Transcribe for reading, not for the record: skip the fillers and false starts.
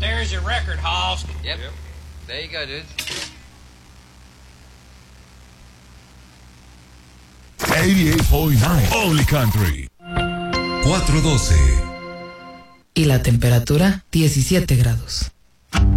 There's your record, Hoss. Yep. There you go, dude. 88.9 Only Country. 412. Y la temperatura 17 grados.